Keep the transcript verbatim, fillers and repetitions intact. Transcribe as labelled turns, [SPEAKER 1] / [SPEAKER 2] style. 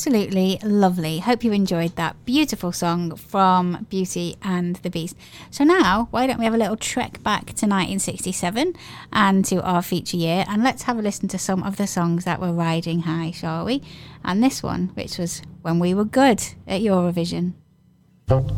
[SPEAKER 1] absolutely lovely. Hope you enjoyed that beautiful song from Beauty and the Beast. So now, why don't we have a little trek back to nineteen sixty-seven and to our feature year, and let's have a listen to some of the songs that were riding high, shall we? And this one, which was When We Were Good at Eurovision.